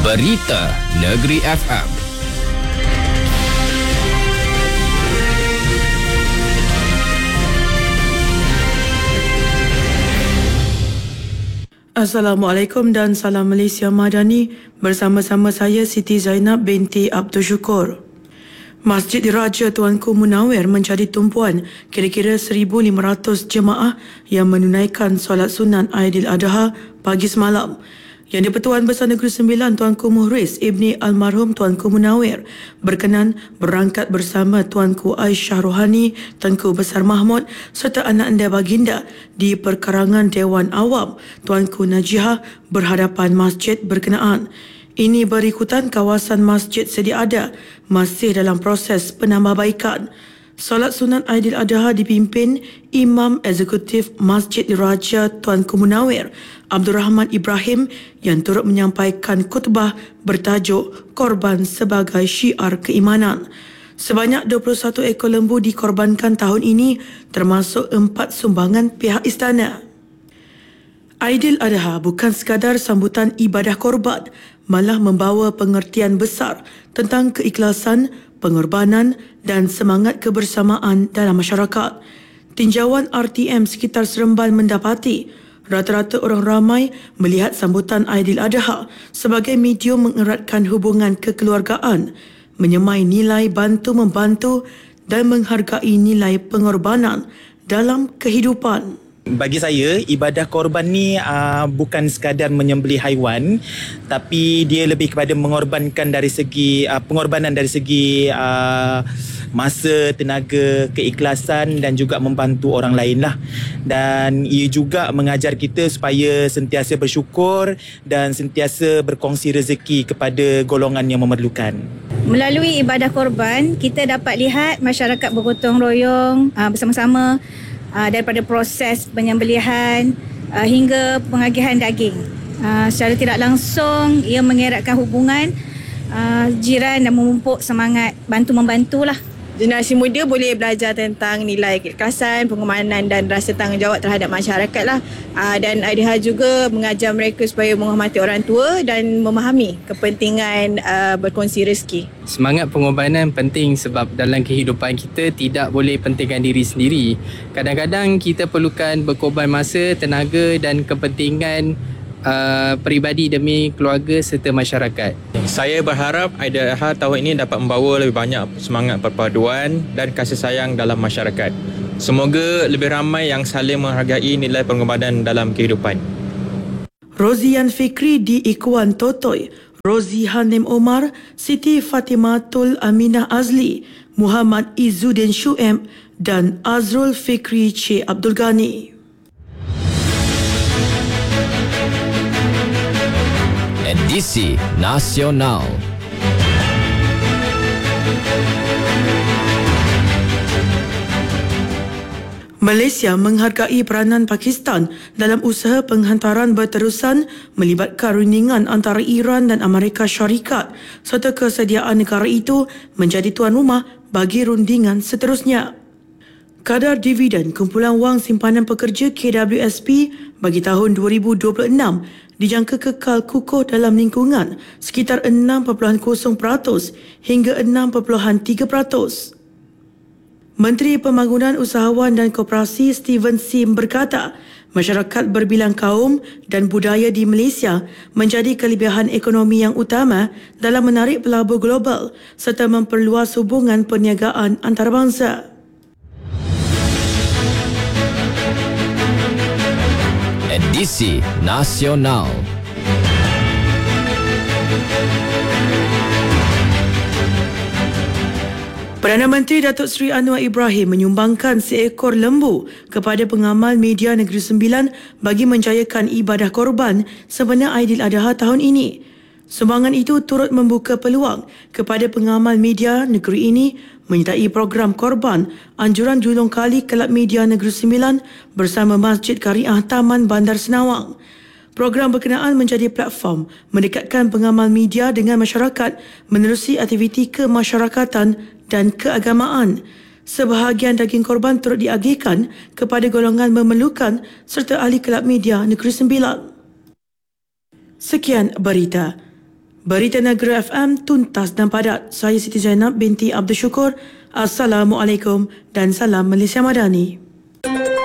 Berita Negeri FM. Assalamualaikum dan salam Malaysia Madani. Bersama-sama saya Siti Zainab binti Abdul Syukur. Masjid Diraja Tuanku Munawir menjadi tumpuan kira-kira 1,500 jemaah yang menunaikan solat sunat Aidiladha pagi semalam. Yang di-Pertuan Besar Negeri Sembilan Tuanku Muhriz Ibni Almarhum Tuanku Munawir berkenan berangkat bersama Tuanku Aisyah Rohani, Tuanku Besar Mahmud serta anak anda baginda di perkarangan Dewan Awam Tuanku Najihah berhadapan masjid berkenaan. Ini berikutan kawasan masjid sedia ada masih dalam proses penambahbaikan. Solat sunat Aidiladha dipimpin Imam Eksekutif Masjid Diraja Tuanku Munawir Abdul Rahman Ibrahim yang turut menyampaikan khutbah bertajuk Korban sebagai Syiar Keimanan. Sebanyak 21 ekor lembu dikorbankan tahun ini termasuk 4 sumbangan pihak istana. Aidiladha bukan sekadar sambutan ibadah korban, malah membawa pengertian besar tentang keikhlasan, pengorbanan dan semangat kebersamaan dalam masyarakat. Tinjauan RTM sekitar Seremban mendapati rata-rata orang ramai melihat sambutan Aidiladha sebagai medium mengeratkan hubungan kekeluargaan, menyemai nilai bantu-membantu dan menghargai nilai pengorbanan dalam kehidupan. Bagi saya, ibadah korban ni bukan sekadar menyembelih haiwan, tapi dia lebih kepada mengorbankan dari segi pengorbanan dari segi masa, tenaga, keikhlasan dan juga membantu orang lain lah. Dan ia juga mengajar kita supaya sentiasa bersyukur dan sentiasa berkongsi rezeki kepada golongan yang memerlukan. Melalui ibadah korban, kita dapat lihat masyarakat bergotong royong bersama-sama daripada proses penyembelihan hingga pengagihan daging. Secara tidak langsung, ia mengeratkan hubungan jiran dan memupuk semangat bantu-membantulah. Generasi muda boleh belajar tentang nilai keikhlasan, pengorbanan dan rasa tanggungjawab terhadap masyarakat lah. Dan Aidiladha juga mengajar mereka supaya menghormati orang tua dan memahami kepentingan berkongsi rezeki. Semangat pengorbanan penting sebab dalam kehidupan kita tidak boleh pentingkan diri sendiri. Kadang-kadang kita perlukan berkorban masa, tenaga dan kepentingan peribadi demi keluarga serta masyarakat. Saya berharap Aidiladha tahun ini dapat membawa lebih banyak semangat perpaduan dan kasih sayang dalam masyarakat. Semoga lebih ramai yang saling menghargai nilai pengorbanan dalam kehidupan. Rozian Fikri di Ikuan Totoy, Rozi Hanim Omar, Siti Fatimatul Aminah Azli, Muhammad Izzuddin Shu'aib dan Azrul Fikri C. Abdul Ghani. Edisi Nasional. Malaysia menghargai peranan Pakistan dalam usaha penghantaran berterusan melibatkan rundingan antara Iran dan Amerika Syarikat serta kesediaan negara itu menjadi tuan rumah bagi rundingan seterusnya. Kadar dividen kumpulan wang simpanan pekerja KWSP bagi tahun 2026 dijangka kekal kukuh dalam lingkungan sekitar 6.0% hingga 6.3%. Menteri Pembangunan Usahawan dan Koperasi Steven Sim berkata, masyarakat berbilang kaum dan budaya di Malaysia menjadi kelebihan ekonomi yang utama dalam menarik pelabur global serta memperluas hubungan perniagaan antarabangsa. Edisi Nasional. Perdana Menteri Datuk Seri Anwar Ibrahim menyumbangkan seekor lembu kepada pengamal media Negeri Sembilan bagi menjayakan ibadah korban sempena Aidiladha tahun ini. Sumbangan itu turut membuka peluang kepada pengamal media negeri ini menyertai program korban anjuran julung kali Kelab Media Negeri Sembilan bersama Masjid Kariah Taman Bandar Senawang. Program berkenaan menjadi platform mendekatkan pengamal media dengan masyarakat menerusi aktiviti kemasyarakatan dan keagamaan. Sebahagian daging korban turut diagihkan kepada golongan memerlukan serta ahli Kelab Media Negeri Sembilan. Sekian berita. Berita Negeri FM tuntas dan padat. Saya Siti Zainab binti Abdul Syukur. Assalamualaikum dan salam Malaysia Madani.